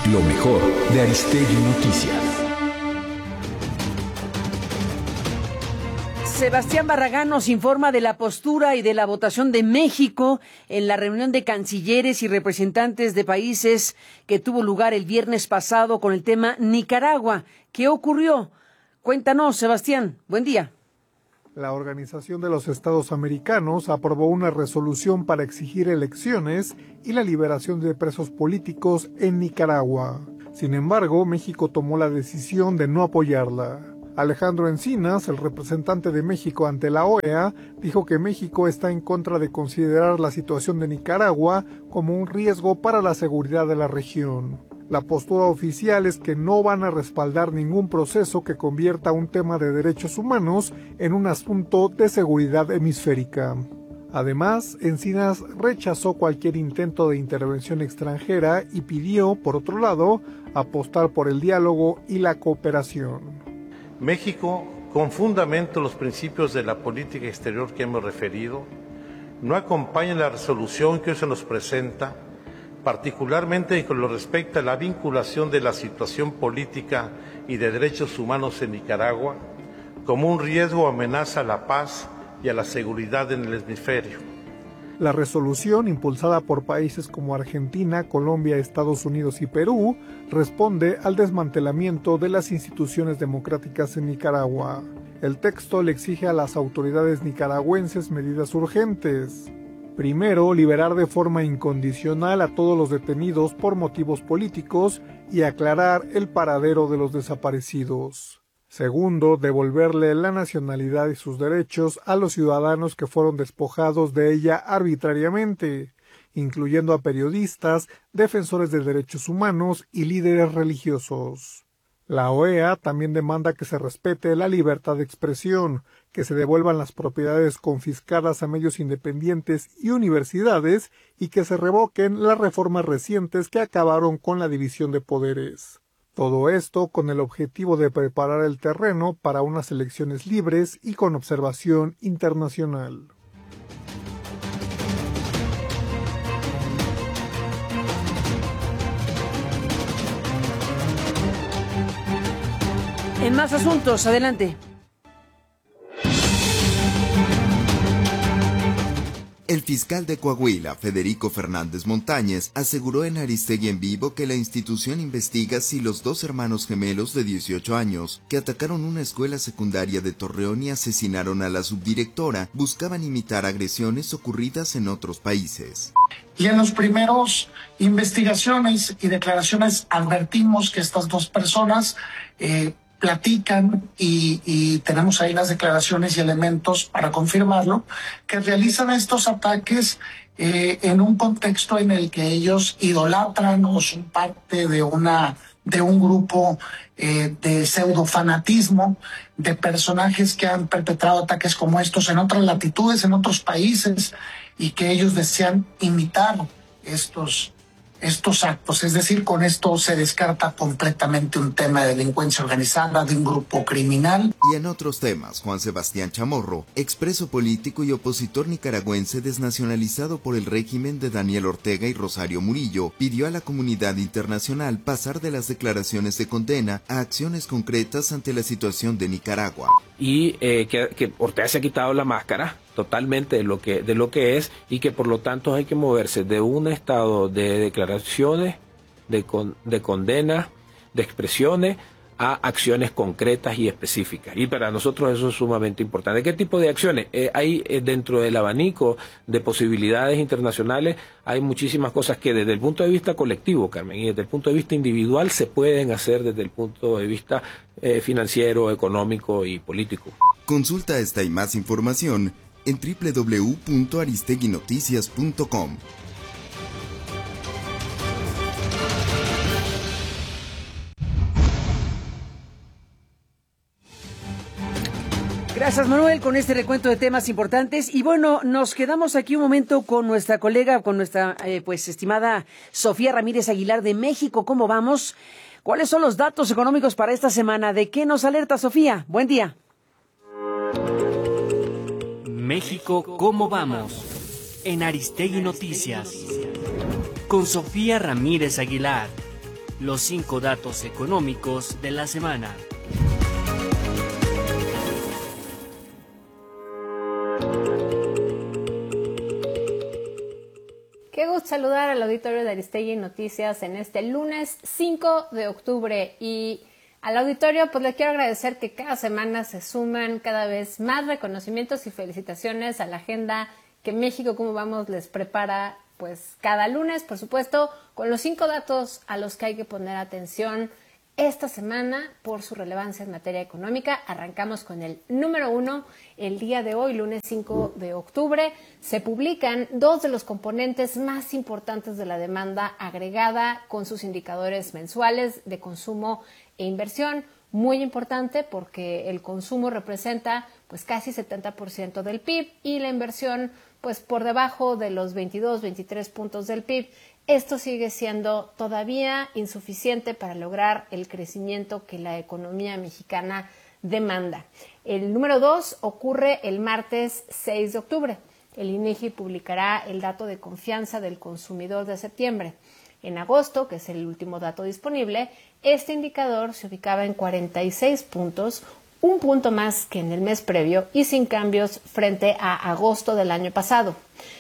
Lo mejor de Aristegui Noticias. Sebastián Barragán nos informa de la postura y de la votación de México en la reunión de cancilleres y representantes de países que tuvo lugar el viernes pasado con el tema Nicaragua. ¿Qué ocurrió? Cuéntanos, Sebastián. Buen día. La Organización de los Estados Americanos aprobó una resolución para exigir elecciones y la liberación de presos políticos en Nicaragua. Sin embargo, México tomó la decisión de no apoyarla. Alejandro Encinas, el representante de México ante la OEA, dijo que México está en contra de considerar la situación de Nicaragua como un riesgo para la seguridad de la región. La postura oficial es que no van a respaldar ningún proceso que convierta un tema de derechos humanos en un asunto de seguridad hemisférica. Además, Encinas rechazó cualquier intento de intervención extranjera y pidió, por otro lado, apostar por el diálogo y la cooperación. México, con fundamento en los principios de la política exterior que hemos referido, no acompaña la resolución que hoy se nos presenta, particularmente con lo respecta a la vinculación de la situación política y de derechos humanos en Nicaragua, como un riesgo o amenaza a la paz y a la seguridad en el hemisferio. La resolución, impulsada por países como Argentina, Colombia, Estados Unidos y Perú, responde al desmantelamiento de las instituciones democráticas en Nicaragua. El texto le exige a las autoridades nicaragüenses medidas urgentes. Primero, liberar de forma incondicional a todos los detenidos por motivos políticos y aclarar el paradero de los desaparecidos. Segundo, devolverle la nacionalidad y sus derechos a los ciudadanos que fueron despojados de ella arbitrariamente, incluyendo a periodistas, defensores de derechos humanos y líderes religiosos. La OEA también demanda que se respete la libertad de expresión, que se devuelvan las propiedades confiscadas a medios independientes y universidades y que se revoquen las reformas recientes que acabaron con la división de poderes. Todo esto con el objetivo de preparar el terreno para unas elecciones libres y con observación internacional. En más asuntos, adelante. El fiscal de Coahuila, Federico Fernández Montañez, aseguró en Aristegui en Vivo que la institución investiga si los dos hermanos gemelos de 18 años, que atacaron una escuela secundaria de Torreón y asesinaron a la subdirectora, buscaban imitar agresiones ocurridas en otros países. Y en los primeros investigaciones y declaraciones advertimos que estas dos personas platican y tenemos ahí las declaraciones y elementos para confirmarlo, que realizan estos ataques en un contexto en el que ellos idolatran o son parte de un grupo de pseudofanatismo, de personajes que han perpetrado ataques como estos en otras latitudes, en otros países, y que ellos desean imitar estos actos. Es decir, con esto se descarta completamente un tema de delincuencia organizada, de un grupo criminal. Y en otros temas, Juan Sebastián Chamorro, expreso político y opositor nicaragüense desnacionalizado por el régimen de Daniel Ortega y Rosario Murillo, pidió a la comunidad internacional pasar de las declaraciones de condena a acciones concretas ante la situación de Nicaragua. Y que Ortega se ha quitado la máscara totalmente de lo que es, y que por lo tanto hay que moverse de un estado de declaraciones, de condena, de expresiones, a acciones concretas y específicas. Y para nosotros eso es sumamente importante. ¿Qué tipo de acciones? Hay dentro del abanico de posibilidades internacionales, hay muchísimas cosas que desde el punto de vista colectivo, Carmen, y desde el punto de vista individual se pueden hacer desde el punto de vista financiero, económico y político. Consulta esta y más información en www.aristeguinoticias.com. Gracias, Manuel, con este recuento de temas importantes. Y bueno, nos quedamos aquí un momento con nuestra colega, con nuestra estimada Sofía Ramírez Aguilar de México. ¿Cómo vamos? ¿Cuáles son los datos económicos para esta semana? ¿De qué nos alerta, Sofía? Buen día. México, ¿cómo vamos? En Aristegui Noticias. Con Sofía Ramírez Aguilar. los 5 datos económicos de la semana. Qué gusto saludar al auditorio de Aristegui Noticias en este lunes 5 de octubre y al auditorio pues le quiero agradecer que cada semana se suman cada vez más reconocimientos y felicitaciones a la agenda que México Cómo Vamos les prepara pues cada lunes, por supuesto, con los 5 datos a los que hay que poner atención esta semana por su relevancia en materia económica. Arrancamos con el número 1. El día de hoy, lunes 5 de octubre, se publican 2 de los componentes más importantes de la demanda agregada con sus indicadores mensuales de consumo e inversión. Muy importante porque el consumo representa pues casi 70% del PIB y la inversión pues por debajo de los 22-23 puntos del PIB. Esto sigue siendo todavía insuficiente para lograr el crecimiento que la economía mexicana demanda. El número 2 ocurre el martes 6 de octubre. El INEGI publicará el dato de confianza del consumidor de septiembre. En agosto, que es el último dato disponible, este indicador se ubicaba en 46 puntos, un punto más que en el mes previo y sin cambios frente a agosto del año pasado.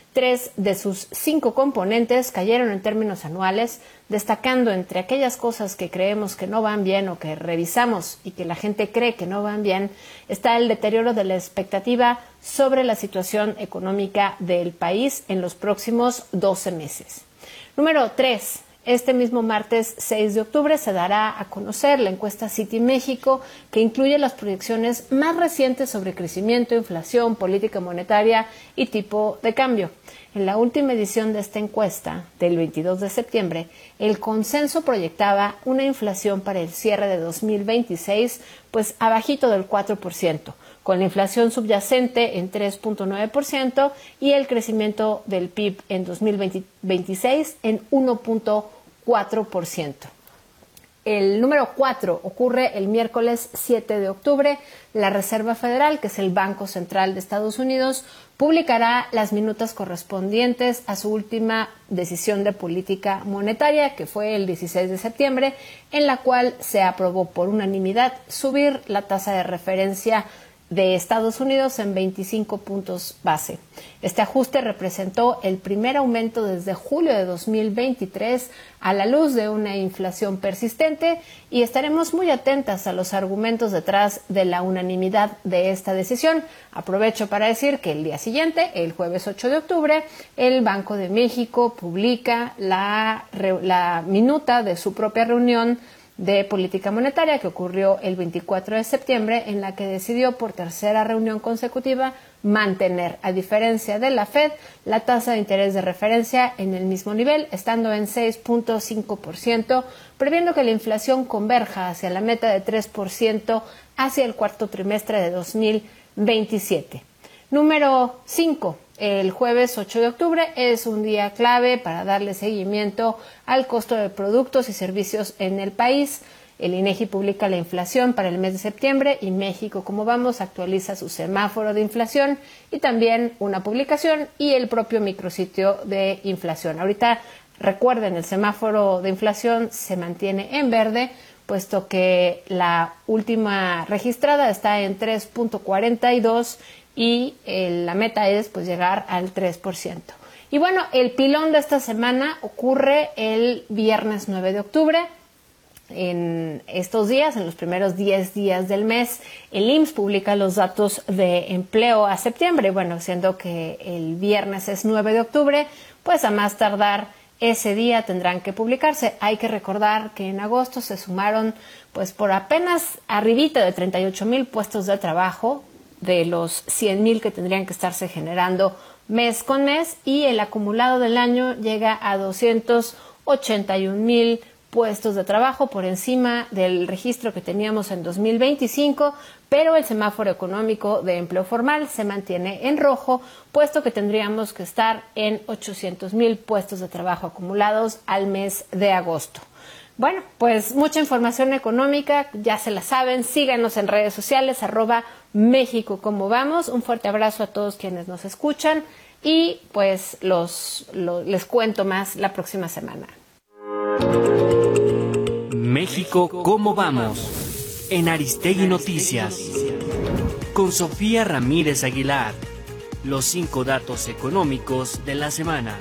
3 de sus 5 componentes cayeron en términos anuales, destacando entre aquellas cosas que creemos que no van bien o que revisamos y que la gente cree que no van bien, está el deterioro de la expectativa sobre la situación económica del país en los próximos 12 meses. Número 3. Este mismo martes 6 de octubre se dará a conocer la encuesta Citi México, que incluye las proyecciones más recientes sobre crecimiento, inflación, política monetaria y tipo de cambio. En la última edición de esta encuesta, del 22 de septiembre, el consenso proyectaba una inflación para el cierre de 2026, pues abajito del 4%, con la inflación subyacente en 3.9% y el crecimiento del PIB en 2026 en 1.4%. El número 4 ocurre el miércoles 7 de octubre. La Reserva Federal, que es el Banco Central de Estados Unidos, publicará las minutas correspondientes a su última decisión de política monetaria, que fue el 16 de septiembre, en la cual se aprobó por unanimidad subir la tasa de referencia de Estados Unidos en 25 puntos base. Este ajuste representó el primer aumento desde julio de 2023 a la luz de una inflación persistente y estaremos muy atentas a los argumentos detrás de la unanimidad de esta decisión. Aprovecho para decir que el día siguiente, el jueves 8 de octubre, el Banco de México publica la minuta de su propia reunión de política monetaria que ocurrió el 24 de septiembre, en la que decidió por tercera reunión consecutiva mantener, a diferencia de la Fed, la tasa de interés de referencia en el mismo nivel, estando en 6.5%, previendo que la inflación converja hacia la meta de 3% hacia el cuarto trimestre de 2027. Número 5. El jueves 8 de octubre es un día clave para darle seguimiento al costo de productos y servicios en el país. El INEGI publica la inflación para el mes de septiembre y México Cómo Vamos actualiza su semáforo de inflación y también una publicación y el propio micrositio de inflación. Ahorita recuerden, el semáforo de inflación se mantiene en verde, puesto que la última registrada está en 3.42 y la meta es pues llegar al 3%. Y bueno, el pilón de esta semana ocurre el viernes 9 de octubre. En estos días, en los primeros 10 días del mes, el IMSS publica los datos de empleo a septiembre. Bueno, siendo que el viernes es 9 de octubre, pues a más tardar ese día tendrán que publicarse. Hay que recordar que en agosto se sumaron pues por apenas arribita de 38,000 puestos de trabajo, de los 100,000 que tendrían que estarse generando mes con mes, y el acumulado del año llega a 281,000 puestos de trabajo, por encima del registro que teníamos en 2025, pero el semáforo económico de empleo formal se mantiene en rojo, puesto que tendríamos que estar en 800,000 puestos de trabajo acumulados al mes de agosto. Bueno, pues mucha información económica, ya se la saben, síganos en redes sociales, @México Cómo Vamos. Un fuerte abrazo a todos quienes nos escuchan y pues les cuento más la próxima semana. México, ¿cómo vamos? En Aristegui Noticias. Con Sofía Ramírez Aguilar. Los 5 datos económicos de la semana.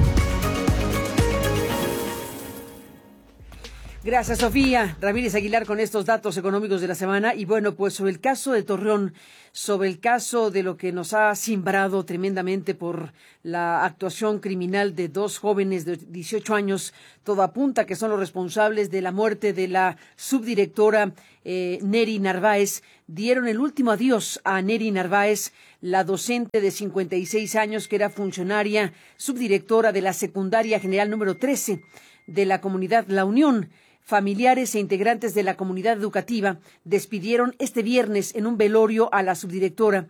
Gracias, Sofía Ramírez Aguilar, con estos datos económicos de la semana. Y bueno, pues sobre el caso de Torreón, sobre el caso de lo que nos ha cimbrado tremendamente por la actuación criminal de 2 jóvenes de 18 años, todo apunta que son los responsables de la muerte de la subdirectora Neri Narváez. Dieron el último adiós a Neri Narváez, la docente de 56 años que era funcionaria subdirectora de la secundaria general número 13 de la comunidad La Unión. Familiares e integrantes de la comunidad educativa despidieron este viernes en un velorio a la subdirectora.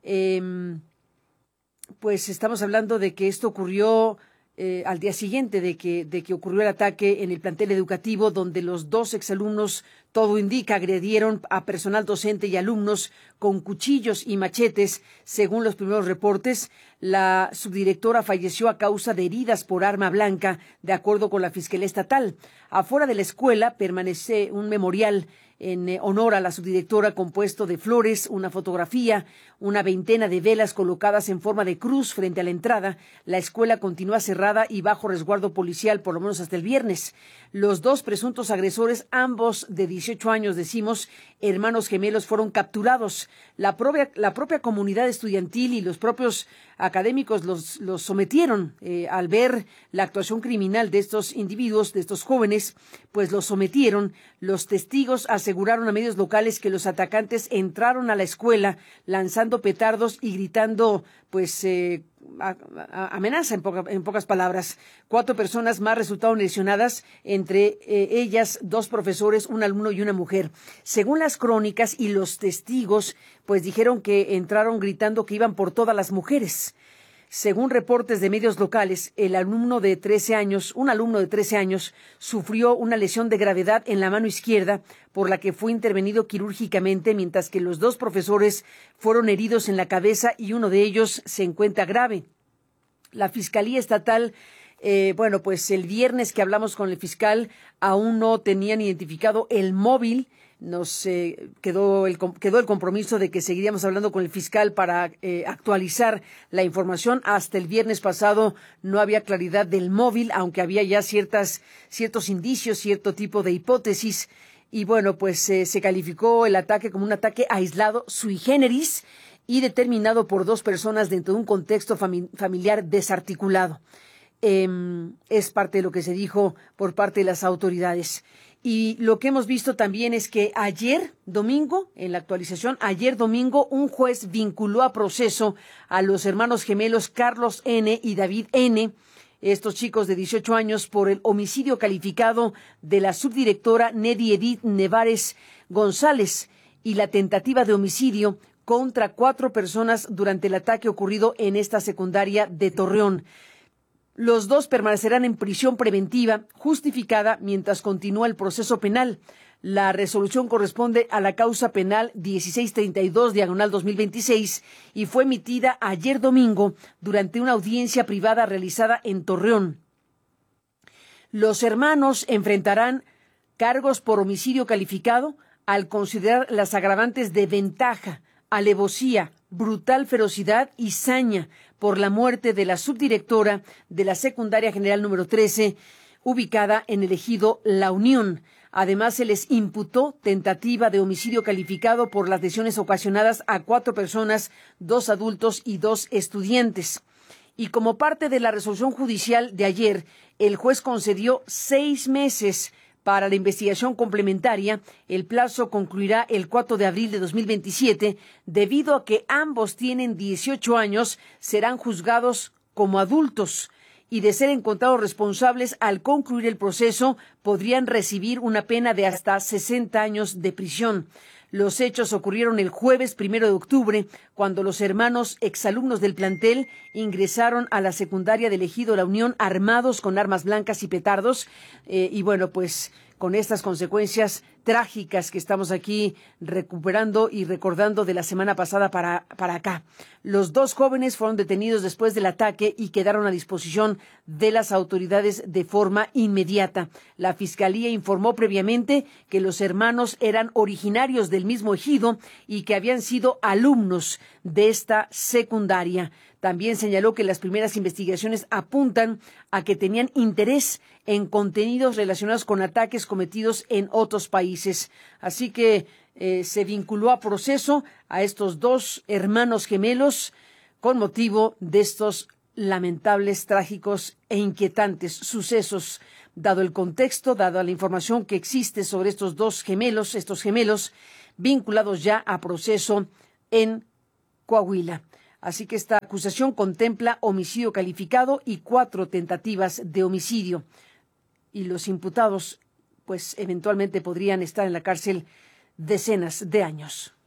Pues estamos hablando de que esto ocurrió al día siguiente de que ocurrió el ataque en el plantel educativo, donde los 2 exalumnos, todo indica, agredieron a personal docente y alumnos con cuchillos y machetes. Según los primeros reportes, la subdirectora falleció a causa de heridas por arma blanca, de acuerdo con la Fiscalía Estatal. Afuera de la escuela permanece un memorial en honor a la subdirectora, compuesto de flores, una fotografía, una veintena de velas colocadas en forma de cruz frente a la entrada. La escuela continúa cerrada y bajo resguardo policial, por lo menos hasta el viernes. Los 2 presuntos agresores, ambos de 18 años, decimos, hermanos gemelos, fueron capturados. La propia comunidad estudiantil y los propios académicos los sometieron al ver la actuación criminal de estos individuos, de estos jóvenes, pues los sometieron. Los testigos aseguraron a medios locales que los atacantes entraron a la escuela lanzando petardos y gritando, pues, amenaza, en pocas palabras. 4 personas más resultaron lesionadas, entre ellas 2 profesores, un alumno y una mujer. Según las crónicas y los testigos, pues dijeron que entraron gritando que iban por todas las mujeres. Según reportes de medios locales, un alumno de 13 años, sufrió una lesión de gravedad en la mano izquierda, por la que fue intervenido quirúrgicamente, mientras que los 2 profesores fueron heridos en la cabeza y uno de ellos se encuentra grave. La Fiscalía Estatal, pues el viernes que hablamos con el fiscal, aún no tenían identificado el móvil. Nos quedó el compromiso de que seguiríamos hablando con el fiscal para actualizar la información. Hasta el viernes pasado no había claridad del móvil, aunque había ya ciertos indicios, cierto tipo de hipótesis. Y bueno, pues se calificó el ataque como un ataque aislado, sui generis, y determinado por 2 personas dentro de un contexto familiar desarticulado. Es parte de lo que se dijo por parte de las autoridades. Y lo que hemos visto también es que ayer domingo, en la actualización, un juez vinculó a proceso a los hermanos gemelos Carlos N. y David N., estos chicos de 18 años, por el homicidio calificado de la subdirectora Neri Edith Nevares González y la tentativa de homicidio contra 4 personas durante el ataque ocurrido en esta secundaria de Torreón. Los 2 permanecerán en prisión preventiva justificada mientras continúa el proceso penal. La resolución corresponde a la causa penal 1632/2026 y fue emitida ayer domingo durante una audiencia privada realizada en Torreón. Los hermanos enfrentarán cargos por homicidio calificado al considerar las agravantes de ventaja, alevosía, brutal ferocidad y saña por la muerte de la subdirectora de la secundaria general número 13, ubicada en el ejido La Unión. Además, se les imputó tentativa de homicidio calificado por las lesiones ocasionadas a 4 personas, 2 adultos y 2 estudiantes. Y como parte de la resolución judicial de ayer, el juez concedió 6 meses para la investigación complementaria. El plazo concluirá el 4 de abril de 2027. Debido a que ambos tienen 18 años, serán juzgados como adultos y, de ser encontrados responsables al concluir el proceso, podrían recibir una pena de hasta 60 años de prisión. Los hechos ocurrieron el jueves 1 de octubre, cuando los hermanos exalumnos del plantel ingresaron a la secundaria del ejido La Unión armados con armas blancas y petardos. Y bueno, pues con estas consecuencias trágicas que estamos aquí recuperando y recordando de la semana pasada para acá. Los 2 jóvenes fueron detenidos después del ataque y quedaron a disposición de las autoridades de forma inmediata. La Fiscalía informó previamente que los hermanos eran originarios del mismo ejido y que habían sido alumnos de esta secundaria. También señaló que las primeras investigaciones apuntan a que tenían interés en contenidos relacionados con ataques cometidos en otros países. Así que se vinculó a proceso a estos 2 hermanos gemelos con motivo de estos lamentables, trágicos e inquietantes sucesos. Dado el contexto, dada la información que existe sobre estos gemelos vinculados ya a proceso en Coahuila. Así que esta acusación contempla homicidio calificado y 4 tentativas de homicidio. Y los imputados, pues eventualmente podrían estar en la cárcel decenas de años.